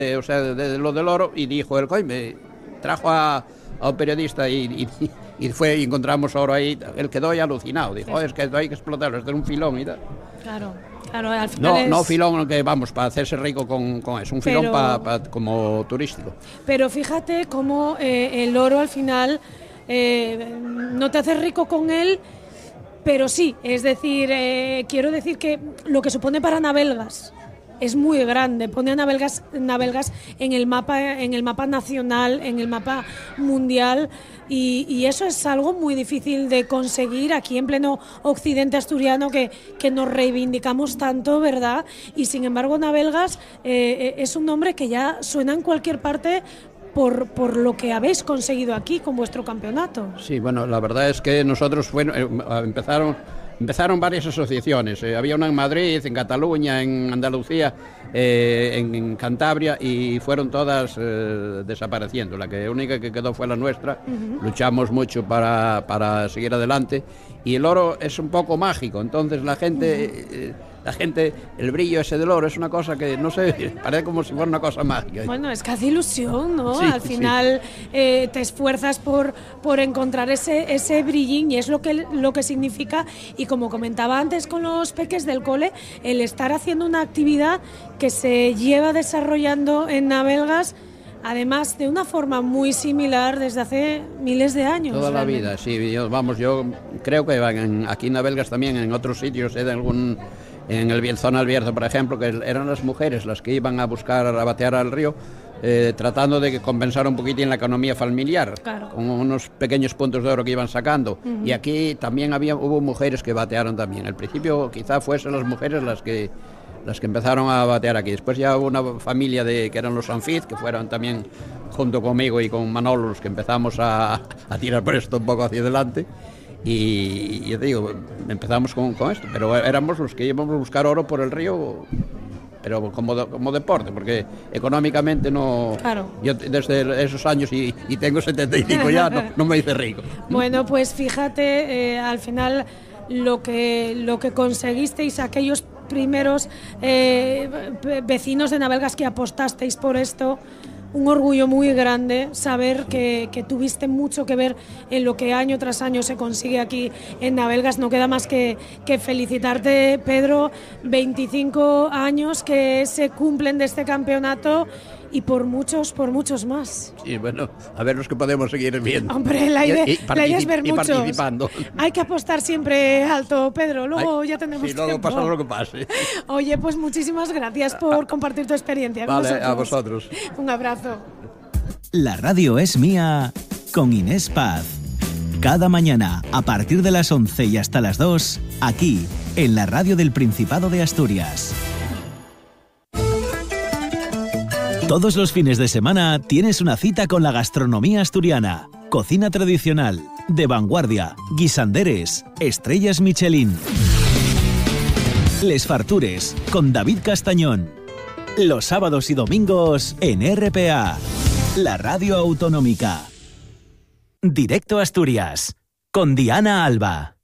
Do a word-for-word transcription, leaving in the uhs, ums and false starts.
eh, o sea, de, de lo del oro, y dijo el coño, me trajo a, a un periodista y, y, y fue y encontramos oro ahí, él quedó ya alucinado, dijo, oh, es que hay que explotarlo, es de un filón y tal. Claro, claro, al final No, es... no filón que vamos, para hacerse rico con, con eso, un filón Pero... pa, pa, como turístico. Pero fíjate cómo eh, el oro al final eh, no te hace rico con él, pero sí, es decir, eh, quiero decir que lo que supone para Navelgas es muy grande, pone a Navelgas, Navelgas en el mapa, en el mapa nacional, en el mapa mundial, y, y eso es algo muy difícil de conseguir aquí en pleno occidente asturiano, que, que nos reivindicamos tanto, ¿verdad? Y sin embargo Navelgas eh, es un nombre que ya suena en cualquier parte por, por lo que habéis conseguido aquí con vuestro campeonato. Sí, bueno, la verdad es que nosotros bueno, eh, empezaron... Empezaron varias asociaciones, eh, había una en Madrid, en Cataluña, en Andalucía, eh, en, en Cantabria, y fueron todas eh, desapareciendo. La que única que quedó fue la nuestra. Uh-huh. Luchamos mucho para, para seguir adelante, y el oro es un poco mágico, entonces la gente, uh-huh. eh, la gente, el brillo ese del oro es una cosa que, no sé, parece como si fuera una cosa mágica. Bueno, es que hace ilusión, ¿no? Sí, Al final sí. eh, te esfuerzas por, por encontrar ese, ese brillín, y es lo que, lo que significa. Y como comentaba antes con los peques del cole, el estar haciendo una actividad que se lleva desarrollando en Navelgas, además de una forma muy similar desde hace miles de años. Toda realmente. la vida, sí. Yo, vamos, yo creo que en, aquí en Navelgas también, en otros sitios, en algún... En el Bielzón Albierzo, por ejemplo, que eran las mujeres las que iban a buscar, a batear al río, eh, tratando de compensar un poquitín la economía familiar, claro. con unos pequeños puntos de oro que iban sacando. Uh-huh. Y aquí también había, hubo mujeres que batearon también. Al principio quizá fuesen las mujeres las que, las que empezaron a batear aquí. Después ya hubo una familia de, que eran los Sanfiz, que fueron también junto conmigo y con Manolo los que empezamos a, a tirar por esto un poco hacia adelante. Y yo te digo, empezamos con, con esto, pero éramos los que íbamos a buscar oro por el río, pero como, como deporte, porque económicamente no... Claro. Yo desde esos años, y, y tengo setenta y cinco ya, no, no me hice rico. Bueno, pues fíjate, eh, al final lo que, lo que conseguisteis, aquellos primeros eh, vecinos de Navelgas que apostasteis por esto, un orgullo muy grande saber que, que tuviste mucho que ver en lo que año tras año se consigue aquí en Navelgas. No queda más que, que felicitarte, Pedro, veinticinco años que se cumplen de este campeonato, y por muchos, por muchos más. Sí, bueno, a ver los que podemos seguir viendo. Hombre, la idea, y, y la idea es ver y muchos. Participando. Hay que apostar siempre alto, Pedro, luego Ay, ya tendremos sí, luego tiempo. pasa lo que pase. Oye, pues muchísimas gracias por compartir tu experiencia con Vale, nosotros. a vosotros. Un abrazo. La radio es mía con Inés Paz. Cada mañana, a partir de las once y hasta las dos, aquí, en la radio del Principado de Asturias. Todos los fines de semana tienes una cita con la gastronomía asturiana. Cocina tradicional, de vanguardia, guisanderes, estrellas Michelin. Les Fartures, con David Castañón. Los sábados y domingos en R P A, la radio autonómica. Directo a Asturias, con Diana Alba.